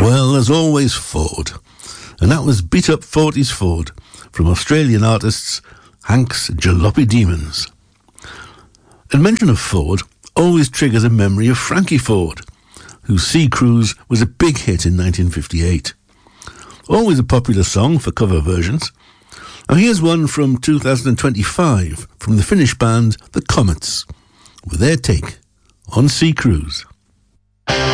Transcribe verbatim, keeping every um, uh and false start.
Well, there's always Ford. And that was Beat Up forties Ford from Australian artists Hank's Jalopy Demons. And mention of Ford always triggers a memory of Frankie Ford, whose Sea Cruise was a big hit in nineteen fifty-eight. Always a popular song for cover versions. Now here's one from two thousand twenty-five from the Finnish band The Comets, with their take on Sea Cruise.